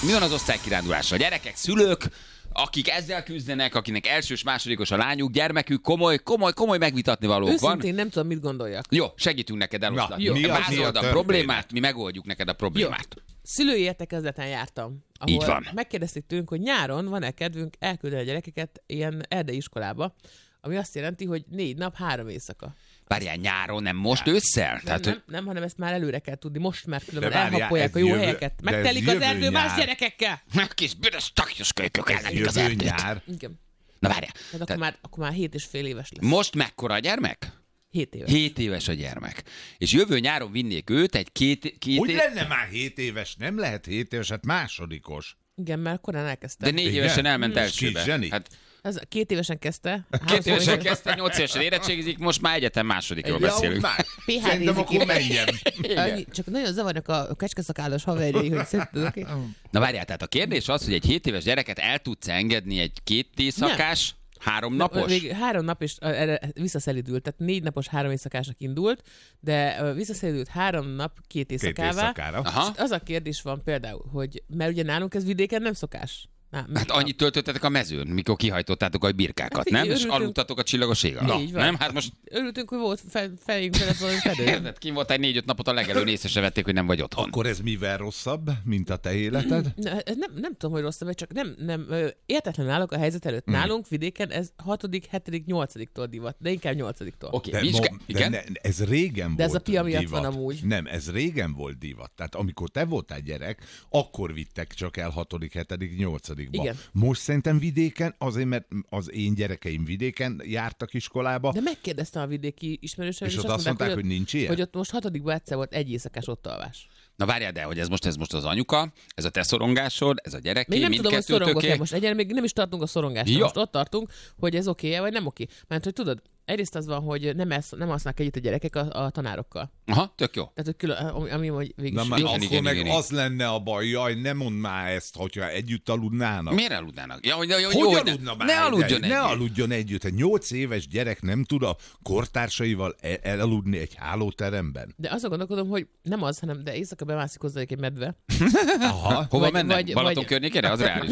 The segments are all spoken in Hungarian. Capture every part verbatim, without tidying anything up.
Mi van az osztálykirándulással? Gyerekek, szülők, akik ezzel küzdenek, akinek elsős, másodikos a lányuk, gyermekük, komoly, komoly, komoly megvitatni valók van. Őszintén nem tudom, mit gondoljak. Jó, segítünk neked eloszlatni. Na, mi az Vázold a történet? problémát, mi megoldjuk neked a problémát. Jó. Szülői értekezleten jártam, ahol Így van. megkérdezték tőlünk, hogy nyáron van-e kedvünk elküldeni a gyerekeket ilyen erdei iskolába, ami azt jelenti, hogy négy nap, három éjszaka. Várjál, nyáron, nem most ősszel? Nem, Tehát, nem, nem, hanem ezt már előre kell tudni, most már különben De várjál, elhappolják a ez jó jövő- helyeket. de ez Megtelik az jövő erdő más nyár. gyerekekkel. hogy kis büdös taknyos kölykök Ez ellenük az jövő erdőt. nyár. Igen. Na várjál, Tehát akkor, tehát már, akkor már hét és fél éves lesz. most mekkora a gyermek? Hét éves. Hét éves a gyermek. És jövő nyáron vinnék őt egy két, két Hogy év... lenne már hét éves? Nem lehet hét éves, hát másodikos. Igen, mert korán elkezdte. De négy Igen? évesen elment Mm. elsőbe. Kis zseni. Hát Ez két évesen kezdte. két évesen kezdte, nyolc évesen érettségizik, most már egyetem másodikról Ja, beszélünk. már. pé há Szerintem dézik akkor ki. menjen. Annyi, csak nagyon zavarnak a, a kecskeszakállas haverjai, hogy szerinted, oké? Na várjál, tehát a kérdés az, hogy egy hét éves gyereket el tudsz engedni egy két éjszakás, három napos? Vég, három nap és uh, erre visszaszelidült, tehát négy napos három éjszakásnak indult, de uh, visszaszelidült három nap két Két éjszakává. éjszakára. Aha. És az a kérdés van például, hogy mert ugye nálunk ez vidéken nem szokás. Na, Hát annyit töltöttetek a mezőn, mikor kihajtottátok a birkákat, Hát nem? így És örültünk. aludtatok a csillagos ég alatt. Így van. Nem? Hát most Örültünk, hogy volt fe, fejünk felett valami fedő. érted, kim volt egy négy-öt napot a legelőn, észre se vették, hogy nem vagy otthon. Akkor ez mivel rosszabb, mint a te életed? Na, ez nem, nem tudom, hogy rosszabb, csak nem, nem ö, értetlen állok a helyzet előtt. Hmm. Nálunk vidéken ez hatodik, hetedik, nyolcadiktól divat, de inkább nyolcadiktól. Oké, De, mi is mo- ke- de igen? ne, ez régen De ez volt a pia miatt divat. van amúgy. Nem, ez régen volt divat. Tehát amikor te voltál gyerek, akkor vittek csak el hatodik, hetedik, nyolcadikba. Igen. Most szerintem vidéken, azért mert az én gyerekeim vidéken jártak iskolába, De megkérdeztem a vidéki ismerősöm, és ott azt mondták, hogy nincs ilyen. hogy ott most hatodikban egyszer volt egy éjszakás ott alvás. Na várjál, de hogy ez most, ez most az anyuka, ez a te szorongásod, ez a gyereké, Még nem tudom, hogy szorongok-e mindkettőtöké. most. Egyen még nem is tartunk a szorongásra. Jó. Most ott tartunk, hogy ez oké-e, vagy nem oké. Mert hogy tudod, egyrészt az van, hogy nem, esz, nem alsznak együtt a gyerekek a, a tanárokkal. Aha, tök jó. Tehát, hogy külön, ami, ami hogy végig Na is már jó. igen, akkor igen, meg igen, igen. az lenne a baj, jaj, ne mondd már ezt, hogyha együtt aludnának. Miért aludnának? Ja, hogy, jó, Hogy jó, hogy aludna ne, már? ne aludjon Ne együtt. aludjon együtt. Egy nyolc éves gyerek nem tud a kortársaival el- elaludni egy hálóteremben. De azon gondolkodom, hogy nem az, hanem de éjszaka bemászik hozzá egy medve. Aha. Hova Vagy- mennek? vagy- Balaton vagy- környékére? Az reális.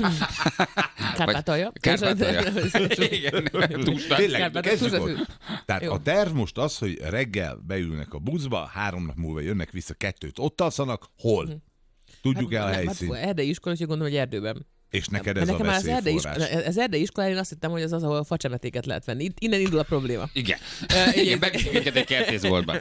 Kárpátalja. Kárpátalja. Igen. Túlstád. Tényleg, Kárpát- kezdjük Tudatú. ott. Tehát Jó. a terv most az, hogy reggel beülnek a buszba, három nap múlva jönnek vissza, kettőt ott alszanak, hol? Tudjuk el a helyszínt. Hát, erdei iskola, úgyhogy gondolom, hogy erdőben. És neked Mert ez a nekem már az erdei, veszélyforrás. iskola, az erdei iskolán én azt hittem, hogy az az, ahol facsemetéket lehet venni. Itt- Innen indul a probléma. Igen. Igen, beviszik minket egy kertészboltba.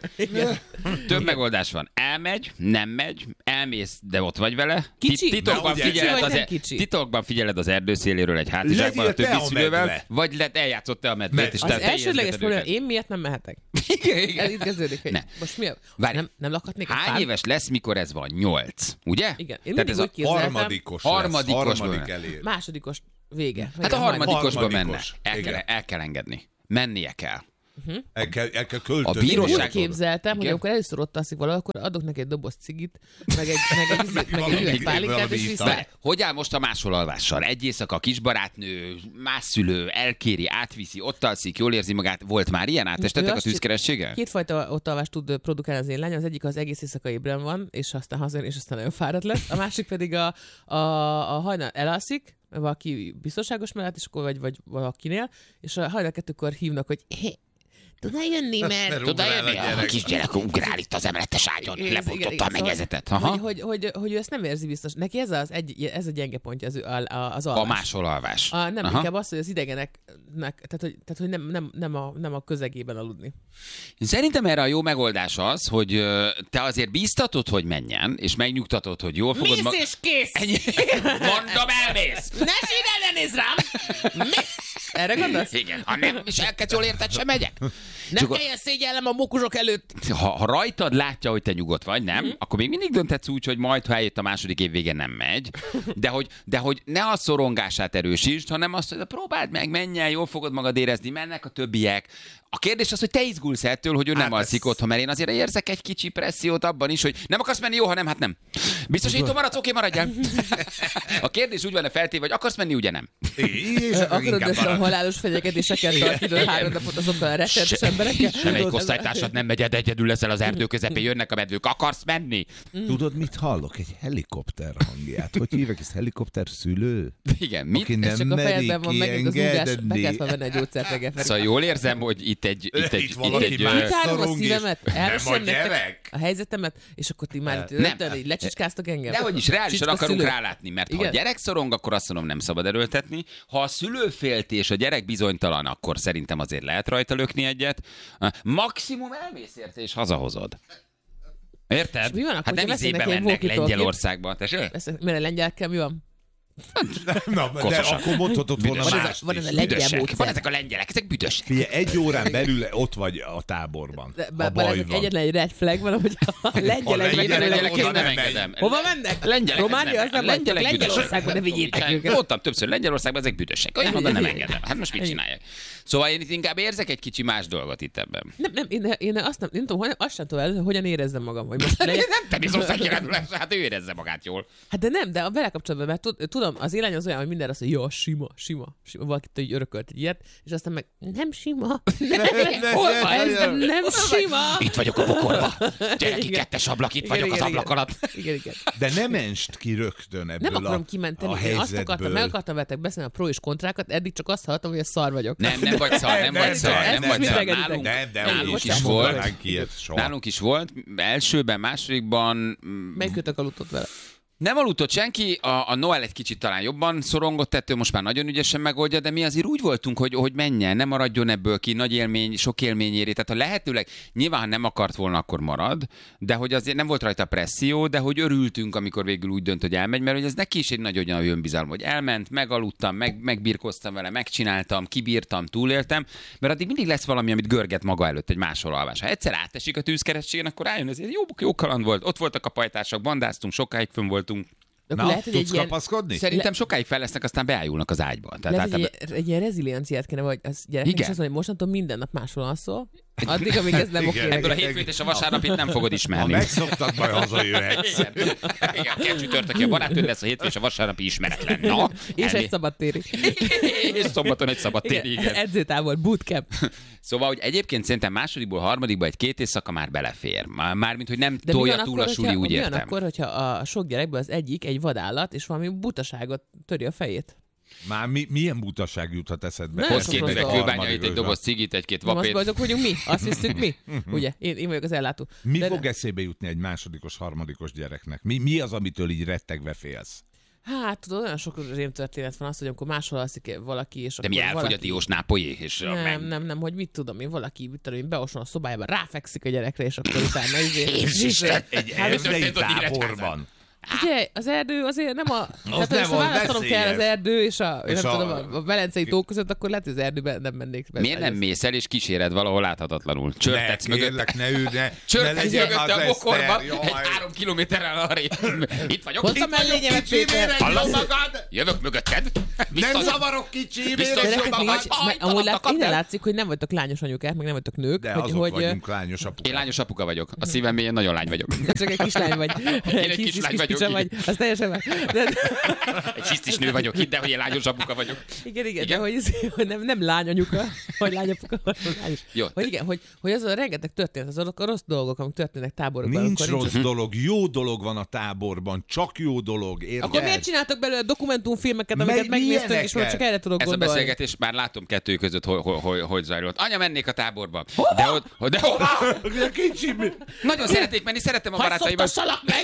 Több megoldás van. Elmegy, nem megy, elmész, de ott vagy vele. Kicsi? Titokban Na, ugye, figyeled, kicsi vagy az, nem e- kicsi? titokban figyeled az erdőszéléről egy hátizsákban a Legyél te többi a szülővel, medve. vagy lett, eljátszott te a medvét, Med- és Az te- te elsődleges ijesztgeted probléma, őket. én miért nem mehetek? Igen, igen. Ez itt kezdődik, hogy Ne. most mi a... Várj. Nem, nem lakhatnék a Hány fán? éves lesz, mikor ez van? Nyolc, ugye? Igen. Én Tehát mindig ez a úgy képzeltem, Harmadikos, Harmadikos lesz, harmadik bőle. elér. másodikos vége. Hát a Igen, harmadikosba menne. Harmadikos. El kell, Igen. el kell engedni. Mennie kell. El kell, el kell költözni. A bíróság- Úgy képzeltem, hogy Igen. amikor először ott alszik valahol, akkor adok neki egy doboz cigit, meg egy, meg egy, meg egy Valami- üveg pálinkát, valami és ital. vissza. Várj, hogy áll most a másolalvással? Egy éjszaka kisbarátnő, más szülő, elkéri, átviszi, ott alszik, jól érzi magát. Volt már ilyen? Átestetek Ő a azt tűzkerességgel? Kétfajta ottalvást tud produkálni az én lányom. Az egyik az egész éjszaka ébren van, és aztán hazajön, és aztán nagyon fáradt lesz. A másik pedig a, a, a hajnal elalszik, valaki biztonságos mellett, és akkor vagy, vagy valakinél, és a hajnal kettőkor hívnak, hogy hé, tudnál jönni, mert... Mert Tudod, ugrál a jönni? A gyerek. kisgyerek ugrál itt az emeletes ágyon, Igen, igen, lebontotta igen, a mennyezetet. Aha. Hogy, hogy, hogy, hogy ő ezt nem érzi biztos. Neki ez, az egy, ez a gyenge pontja az, ő- a, a, az alvás. A másolalvás. A, nem, Aha. inkább az, hogy az idegeneknek, tehát hogy, tehát, hogy nem, nem, nem, a, nem a közegében aludni. Szerintem erre a jó megoldás az, hogy ö, te azért bíztatod, hogy menjen, és megnyugtatod, hogy jól fogod... Mész és kész! Ennyi. Mondom, elmész! Ne sírj, ne nézz rám! Mész! Erre gondolsz? Igen, ha nem viselkedsz jól, érted, sem megyek. Nem Csak- kelljen szégyellem a mukusok előtt! Ha, ha rajtad látja, hogy te nyugodt vagy, nem, mm. akkor még mindig dönthetsz úgy, hogy majd, ha eljött a második év vége, nem megy. De hogy, de hogy ne a szorongását erősítsd, hanem azt, hogy próbáld meg, menj el, jól fogod magad érezni, mennek a többiek. A kérdés az, hogy te izgulsz ettől, hogy ő nem Hát alszik ez- otthon, mert én azért érzek egy kicsi pressziót abban is, hogy nem akarsz menni, jó, ha nem, hát nem. Biztos, hogy itt maradsz, oké, maradjál. A kérdés úgy van feltéve, hogy akarsz menni, ugye nem. És akkor Akarod inkább össze a marad. halálos fenyegetéseket tartani három napot azokkal a rettenetes emberekkel? Semmelyik osztálytársad nem megy, egyedül leszel az erdő közepén, jönnek a medvők, akarsz menni? Tudod, mit hallok? Egy helikopter hangját. Hogy hívják ezt? Helikopter szülő? Igen, mit? Aki Ez nem csak a meri fejedben van megint az úgás, be kiengedni. kellett volna venni egy gyógyszert reggel felé. Szóval jól érzem, hogy itt egy, itt egy, Itt itt valaki egy, más. ö, Kitárom a szorong is. szívemet, Nem elmesem a nektek gyerek. a helyzetemet, és akkor ti már itt Nem. rögtön így lecsicskáztok engem. Dehogy is, reálisan Csicska akarunk szülő. rálátni, mert ha a Igen. gyerek szorong, akkor azt mondom, nem szabad erőltetni. Ha a szülő félti és a gyerek bizonytalan, akkor szerintem azért lehet rajta lökni egyet. Maximum elmész érte és hazahozod. Érted? És mi van akkor, hát nem hogyha izébe veszenek egy mennek walkie-talkie-t? Lengyelországba. Tessék? Ezt, mert a lengyelekkel mi van? Na, de Koszosak. akkor mondhatod volna Büdösek. Van ez a- mást van ez a is. lengyel Büdösek. módszer. Van ezek a lengyelek, ezek büdösek. Figyelj, egy órán belül ott vagy a táborban. De, Ha bár baj ezek van. egyetlen egy red flag van, hogy a lengyelek A lengyelek lengyelek oda én nem nem megy. engedem. Hova mennek? Lengyelek Románia, az nem vagy, csak lengyelek Lengyelországban ne vigyétek őket. Mondtam többször, Lengyelországban ezek büdösek. Olyan oda nem engedem. Hát most mit csinálják? Szóval én itt inkább érzek egy kicsi más dolgot itt ebben. Nem, nem, én, én azt nem, nem tudom, hogy- azt sem tudom, el, hogyan érezzem magam. Hogy most Én legyen- nem Tenisország kirándulás, hát ő érezze magát jól. Hát de nem, de a vele kapcsolatban, mert tud- tudom, az élány az olyan, hogy mindenre azt mondja, jó, sima, sima, sima. Valakit hogy örökölt egy ilyet, és aztán meg nem sima. Hol van ez? Nem, nem sima. Itt vagyok a bokorba. Gyere ki, Igen. kettes ablak, itt Igen, vagyok az igen, ablak igen. alatt. Igen, igen. De ne menst ki rögtön ebből Nem akarom a, kimenteni. a Én azt akartam, helyzetből. meg akartam veletek beszélni a pro és kontrákat, eddig csak azt hallottam, hogy a szar vagyok. Nem, nem vagy szar, nem Nem, vagy szar, ezt nem is vagy szar. mindegeditek. Nálunk, Nem, de nálunk úgy is nem volt. mondanánk ilyet soha. Nálunk is volt. Elsőben, másodikban mm, Melyikőtök aludtott vele? nem aludtott senki, a, a Noel egy kicsit talán jobban szorongott ettől, most már nagyon ügyesen megoldja, de mi azért úgy voltunk, hogy, hogy menjen, nem maradjon ebből ki, nagy élmény, sok élmény éri. Tehát ha lehetőleg, nyilván ha nem akart volna, akkor marad, de hogy azért nem volt rajta presszió, de hogy örültünk, amikor végül úgy dönt, hogy elmegy, mert hogy ez neki is egy nagy olyan önbizalom, hogy elment, megaludtam, meg, megbirkoztam vele, megcsináltam, kibírtam, túléltem, mert addig mindig lesz valami, amit görget maga előtt egy máshol alvás. Ha egyszer átesik a tűzkeresztségen, akkor rájön, ez egy jó, jó kaland volt. Ott voltak a pajtások, bandáztunk, sokáig fönn voltunk. De Na, akkor lehet, hogy egy tudsz ilyen, kapaszkodni? Szerintem sokáig fel lesznek, aztán beájulnak az ágyba. Tehát lehet, hogy általában- egy, egy ilyen rezilienciát kéne, vagy az gyereknek Igen. is azt mondani, hogy mostantól minden nap máshol alszol, addig, amíg ez nem Igen. oké. ebből a neked. hétfőt és a vasárnapit nem fogod Ha ismerni. megszoktad, majd hazajöhetsz. Igen, Igen, a két csütörtöki a barátod lesz, a hétfő és a vasárnapi ismeretlen. Na, És elé- egy szabadtéri. és szombaton egy szabadtéri, igen. Edzőtábor, bootcamp. Szóval, hogy egyébként szerintem másodikból, harmadikból egy két éjszaka már belefér. Már- Mármint, hogy nem De mi tolja van túl akkor, a suli, hogyha, úgy mi van értem. akkor, hogyha a sok gyerekből az egyik egy vadállat, és valami butaságot töri a fejét? Már mi, milyen butaság juthat eszedbe? Nem, Hoz sok két rossz üveg dolog. kőbányait, egy doboz cigit, egy-két Nem azt vapét. azok vagyunk mi? Azt hiszük mi? Ugye? Én, én vagyok az ellátó. Mi De- fog eszébe jutni egy másodikos, harmadikos gyereknek? Mi, mi az, amitől így rettegve félsz? Hát tudod, olyan sok rémtörténet van az, hogy amikor máshol alszik valaki, és De akkor mi elfogy a valaki... diós nápolyé, és a Nem, meg... nem, nem, hogy mit tudom én, valaki, mit tudom én, beoson a szobájába, ráfekszik a gyerekre, és akkor utána izé... Jézusen! Egy Hát, erdei történt ott táborban. Ugye, az erdő azért nem a... Tehát, nem ha olyan választanom kell az veszélyes. erdő és a, És és nem a- tudom, a Velencei tó között, akkor lehet, hogy az erdőben nem mennék be. Miért nem mész el és kíséred valahol láthatatlanul? Ne, Csörtetsz mögött. kérlek, ne ülj, ne, ne Csörtetsz legyen mögötte az a bokorba, Eszter, egy jaj. három kilométerrel arrébb. Itt vagyok. Hozd a Itt vagyok. mellényemet, Kicsi, Péter! miért Hallasz? engedj magad? Jövök mögötted. Nem Biztos, zavarok, kicsi, miért Biztos, engedj Gyerekek, jobban nincs, vagy. mert Aj, amúgy találtak, lát, innen kaptál? látszik, hogy nem vagytok lányos anyukák, meg nem vagytok nők, De hogy, azok hogy vagyunk lányos apukák. Én lányos apuka vagyok. A szívem mélyén nagyon lány vagyok. te csak egy kislány vagy. egy Kis- kislány kis vagyok, picsa vagy. Az teljesen meg. De, Egy hisztis nő vagyok, hidd el, hogy én lányos apuka vagyok. igen, igen, Igen? de hogy, ez- hogy nem, nem lányanyuka, vagy lányapuka, vagy lányos. Jó. Hogy igen, hogy, hogy az a rengeteg történet, azok a rossz dolgok, amik történnek táborokban. Nincs amikor rossz dolog, jó dolog van a táborban, csak jó dolog, érted? Akkor miért csináltok belőle dokumentumfilmeket, Meg amiket megnéztünk, és milyeneket? most csak erre tudok Ez a gondolni? beszélgetés már látom kettő között, hogy, hogy, hogy, hogy zajlott. Anya, mennék a táborba. De ott, de ott, Kicsi, mi? nagyon szeretnék menni, szeretem a Hadd barátaimat. szoptassalak meg!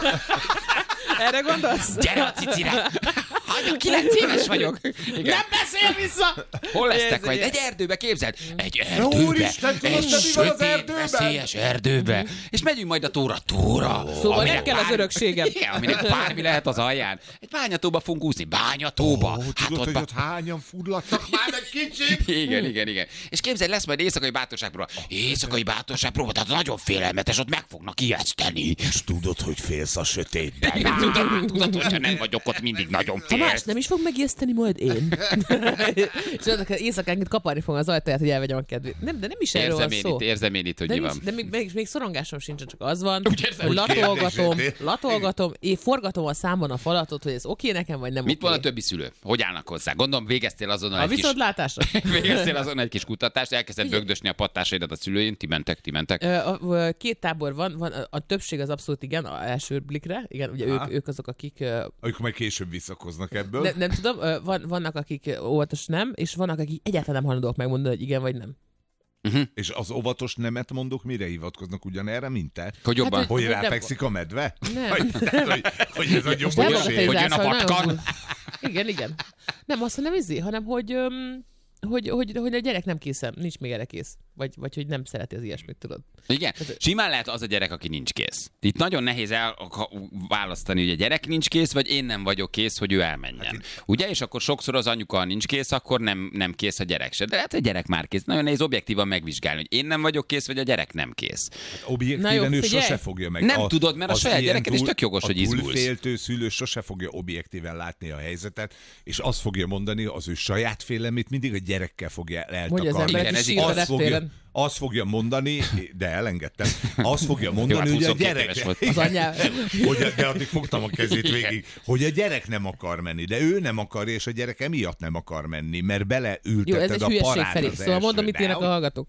Erre gondolsz? Gyere a cicire! Anya, kilenc éves vagyok. Igen. Nem beszél vissza! Hol lesztek Ez majd? ilyen. Egy erdőbe, képzeld? Egy erdőbe. Úristen, tudod, egy te mi van az sötét, erdőben? veszélyes erdőbe. És megyünk majd a tóra, tóra. Szóval aminek nem kell az bármi- örökségem. Igen, aminek bármi lehet az alján. Egy bányatóba fogunk úszni. Bányatóba. Ó, Hát tudod, ott hogy ba- ott hányan furladtak már meg kicsi? Igen, igen, igen. És képzeld, lesz majd éjszakai bátorságpróba. Éjszakai bátorságpróba, tehát nagyon félelmetes, ott meg fognak ijeszteni. És tudod, hogy félsz a sötétben. Tudod, tudod, hogyha nem vagyok ott mindig nagyon Ha már más nem is fog megijeszteni, majd én. És azok éjszakánként kaparni fogom az ajtaját, hogy elvegyem a kedvét. Nem, de nem is erről van szó. Itt, érzem én itt, hogy de, mi van. De még, még, még szorongásom sincsen, csak az van, érzem, hogy hogy latolgatom, latolgatom, én forgatom a számon a falatot, hogy ez oké nekem, vagy nem Mit oké. van a többi szülő? Hogy állnak hozzá? Gondolom végeztél azonnal A egy kis... viszontlátásra? végeztél azonnal egy kis kutatást, elkezdett bögdösni a pattásaidat a szülőin, ti mentek, ti mentek. Ö, a, a, két tábor van, van a, a többség az abszolút igen, a első blikre, igen, ugye ők, ők azok, akik... Akkor majd később visszakoznak ebből. Ne, nem tudom, ö, van, vannak, akik óvatos nem, és vannak, akik egyáltalán nem hajlandóak megmondani, hogy igen vagy nem. Uh-huh. És az óvatos nemet mondok, mire hivatkoznak ugyanerre, mint te? Hogy jobban? Hát, Hogy hogy ráfekszik a medve? Nem. Hogy, tehát, hogy, hogy ez a gyomoroség? Hogy jön a patkan? Igen, igen. Nem azt, hanem izé, hanem hogy, öm, hogy, hogy, hogy a gyerek nem készen, nincs még erre kész. Vagy, vagy hogy nem szereti az ilyesmit, tudod. Igen, simán lehet az a gyerek, aki nincs kész. Itt nagyon nehéz elválasztani, hogy a gyerek nincs kész, vagy én nem vagyok kész, hogy ő elmenjen. Hát itt... Ugye? És akkor sokszor az anyuka nincs kész, akkor nem, nem kész a gyerek se. De lehet, hogy a gyerek már kész. Nagyon nehéz objektívan megvizsgálni, hogy én nem vagyok kész, vagy a gyerek nem kész. Hát objektíven ő sose fogja meg. Nem a, tudod, mert a saját gyereked is tök jogos, hogy izgulsz. A túlféltő szülő sose fogja objektíven látni a helyzetet, és azt fogja mondani, az ő saját félemét mindig a gyerekkel fogja eltakarni. Azt fogja mondani, de elengedtem, azt fogja mondani, hogy a gyerek... Az anyám. Hogy, de addig fogtam a kezét végig, hogy a gyerek nem akar menni, de ő nem akar, és a gyerek emiatt nem akar menni, mert beleülteted a parát felé. az Szóval mondom, mit írnak a hallgatók.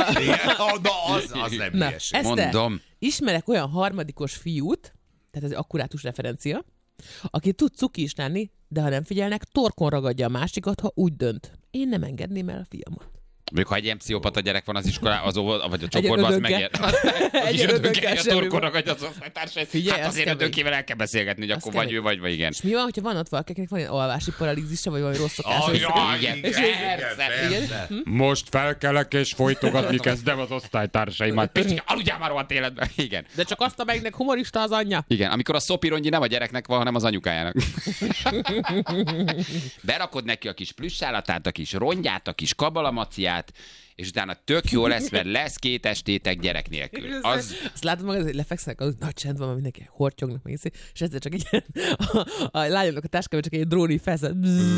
Na, az, az nem Na, hülyeség. Mondom. Ismerek olyan harmadikos fiút, tehát ez akkurátus referencia, aki tud cuki is lenni, de ha nem figyelnek, torkon ragadja a másikat, ha úgy dönt. Én nem engedném el a fiamat. Még ha egy ilyen pszichopata gyerek van az iskolában, az óvod, vagy a csoportban, az megér. Egy ödönkel a torkon ragadja az osztálytársait. Figyelj, hát azért ödönkével el kell beszélgetni, hogy akkor vagy ő, vagy, vagy igen. És mi van, hogyha van ott valaki, akinek van ilyen alvási paralízise, vagy valami rossz szokása? Igen, persze. Most felkelek és folytogatni kezdem az osztálytársaimat. Picsi, aludjál már rohadt életben. Igen. De csak azt a megnek humorista az anyja. Igen, amikor a szopirongyi nem a gyereknek van, hanem az anyukájának. Berakod neki a kis plüssállatát, a kis rongyát, a kis kabalamaciát, és utána tök jó lesz, mert lesz két estétek gyerek nélkül. Az... Azt látom magad, hogy lefekszenek, az nagy csend van, mindenki hortyognak, meg iszi, és egyszer csak egy ilyen, a, a lányomnak a táskában csak egy dróni felszed.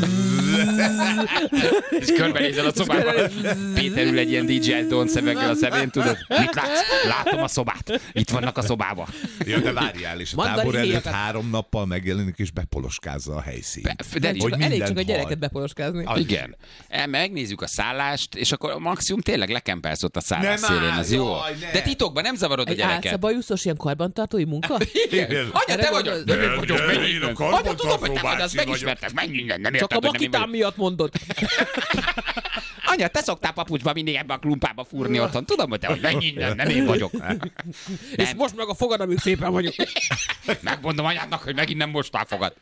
És körbenézel a szobába. Péter ül egy ilyen dé jé Don szemeggel a szemén, tudod? Mit látsz? Látom a szobát. Itt vannak a szobában. Ja, de várjál, és a tábor előtt három nappal megjelenik, és bepoloskázza a helyszínt. Be, de csak, elég csak a gyereket bepoloskázni. Igen. El, megnézzük a szállást, és akkor maximum tényleg lekempelsz ott a szállás nem szélén, az jó. Jaj, ne. De titokban nem zavarod egy a gyereket. Egy álszabajuszos ilyen karbantartói munka? Igen. Anya, te vagy de nem vagyok, én a Anya, tudom, hogy te vagy, az megismertek, meg minden, nem érted, hogy nem én vagyok. Miatt mondod. Anya, te szoktál papucsba mindig ebbe a klumpába fúrni otthon. Tudom, hogy te vagy, meg minden, nem én vagyok. És most meg a fogad, amit szépen vagyok. Megmondom anyádnak, hogy megint nem mostál fogad.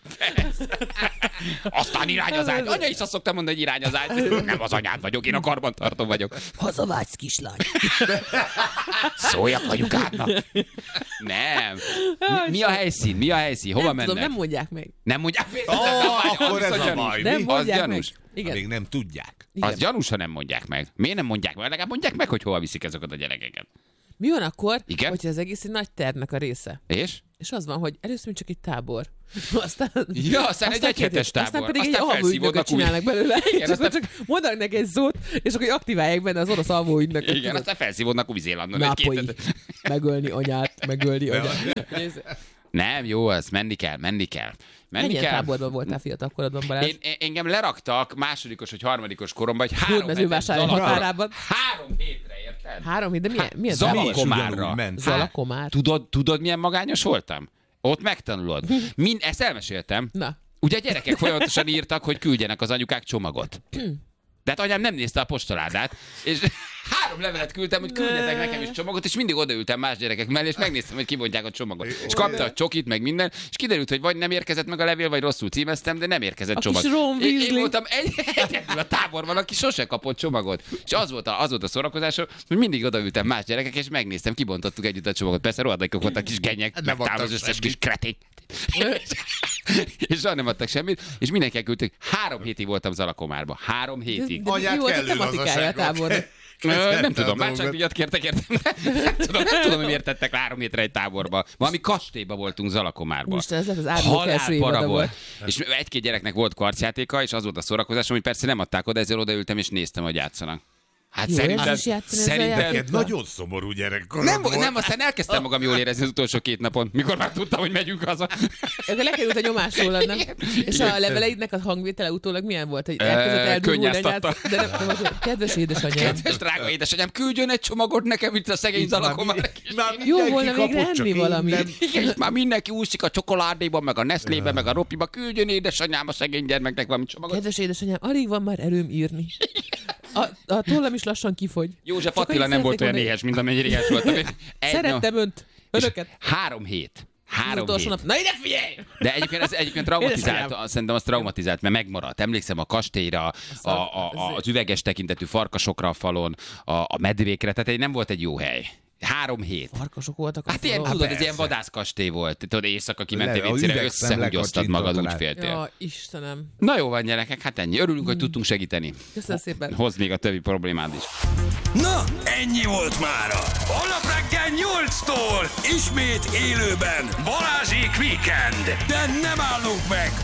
Aztán irány az ágy. Anya is azt szoktam mondani, hogy irány az ágy. Nem az anyád vagyok, én a karbantartó vagyok. Hazavágysz, kislány. Szóljak anyukádnak. Nem. Mi a helyszín? Mi a helyszín? Hova nem mennek? Tudom, nem mondják meg. Nem mondják meg? Oh, akkor ez a baj. Nem mondják meg. Igen. Még nem tudják. Igen. Az gyanús, ha nem mondják meg. Miért nem mondják meg? Legalább mondják meg, hogy hova viszik ezeket a gyerekeket. Mi van akkor, igen? hogyha az egész egy nagy tervnek a része? És? És az van, hogy először csak egy tábor. Aztán, ja, aztán egy egyhetes tábor. Aztán pedig aztán egy alvóügynököt csinálnak belőle. Igen, és aztán... csak mondanak neki egy szót, és akkor aktiválják benne az orosz alvóügynököt. Igen, aztán felszívódnak Új-Zélandon. Nápolyi. Megölni anyát, megölni anyát. Nem, jó az, menni kell, menni kell. Menni Milyen kell. táborban voltál fiatal korodban, Balázs? Én, én, engem leraktak másodikos vagy harmadikos koromban, hogy három hétre határában. Három hétre, érted? Három hétre, de milyen? milyen Zalakomárra. Zalakomár. Tudod, tudod, milyen magányos voltam? Ott megtanulod. Mind, ezt elmeséltem. Na. Ugye a gyerekek folyamatosan írtak, hogy küldjenek az anyukák csomagot. De hát anyám nem nézte a postaládát, és három levelet küldtem, hogy küldjetek nekem is csomagot, és mindig odaültem más gyerekek mellé, és megnéztem, hogy kibontják a csomagot. És kapta a csokit, meg minden, és kiderült, hogy vagy nem érkezett meg a levél, vagy rosszul címeztem, de nem érkezett a csomag. Én, én voltam egy, egyedül a táborban, aki sose kapott csomagot. És az volt a, az volt a szórakozásom, hogy mindig odaültem más gyerekek, és megnéztem, kibontottuk együtt a csomagot. Persze rohadékok voltak kis genyek, meg az összes kis kretény. és soha nem adtak semmit, és mindenki elküldtek. Három hétig voltam Zalakomárban. Három hétig. De, de mi volt a tematikája a tábornak? Nem, nem tudom, váltságdíjat kértek, értem. Nem tudom, nem tudom, hogy miért tettek három hétre egy táborba. Valami kastélyba voltunk Zalakomárban. Most ez lett az árnyék első évada volt. És egy-két gyereknek volt karcjátéka, és az volt a szórakozásom, hogy persze nem adták oda, ezért odaültem, és néztem, hogy játszanak. Hát jó, szerintem, szerintem nagyon szomorú gyerekkorod nem, volt. Nem, aztán elkezdtem magam jól érezni az utolsó két napon, mikor már tudtam, hogy megyünk haza. Akkor lekerült a nyomás róla, és a leveleidnek a hangvétele utólag milyen volt? Hogy elkezdett eldurulni anyád, de nem, nem, nem, kedves édesanyám. Kedves drága édesanyám, küldjön egy csomagot nekem, mint a szegény Zalakomár. Jó volna még enni valami. Igen, már mindenki úszik a csokoládéban, meg a Nestlébe, meg a Ropiba, küldjön édesanyám a szegény gyermeknek valami csomagot. Kedves édesanyám, alig van már erőm írni. A, a tollam is lassan kifogy. József Attila nem volt olyan éhes, mint amennyire éhes voltam. Szerettem önt, önöket. Három hét. Három hét. Nap. Na ide figyelj! De egyébként, ez, egyébként traumatizált, szerintem az traumatizált, mert megmaradt. Emlékszem a kastélyra, a, a, a, az üveges tekintetű farkasokra a falon, a, a medvékre, tehát nem volt egy jó hely. Három hét. Farkasok voltak a Hát ilyen, tudod, ez ilyen vadászkastély volt. Tudod, éjszaka kimentél vécére, összehúgyoztad magad, úgy féltél. Ja, Istenem. Na jó van, gyerekek, hát ennyi. Örülünk, hogy tudtunk segíteni. Köszönöm szépen. Hozd még a többi problémád is. Na, ennyi volt mára. Holnap reggel nyolctól ismét élőben Balázsék Weekend. De nem állunk meg.